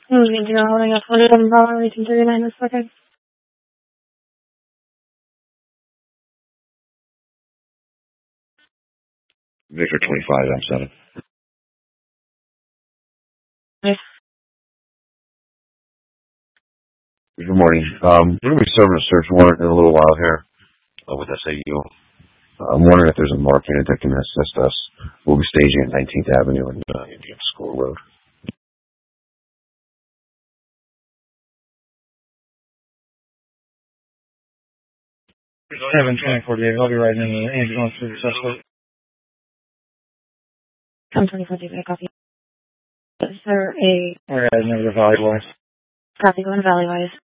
You're holding up $47 reaching 39 this second. Victor 25 M7. Yes. Good morning. We're going to be serving a search warrant in a little while here with SAU. I'm wondering if there's a mark unit that can assist us. We'll be staging at 19th Avenue and Indiana School Road. 7-20-48. I'll be right in the ambulance for the suspect. 7-20-48, copy. Is there a... We're heading over to Valley Wise. Copy, going to Valley Wise.